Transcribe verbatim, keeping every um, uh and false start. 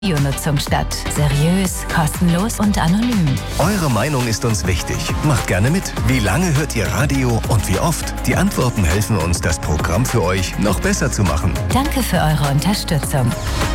Radionutzung statt. Seriös, kostenlos und anonym. Eure Meinung ist uns wichtig. Macht gerne mit. Wie lange hört ihr Radio und wie oft? Die Antworten helfen uns, das Programm für euch noch besser zu machen. Danke für eure Unterstützung.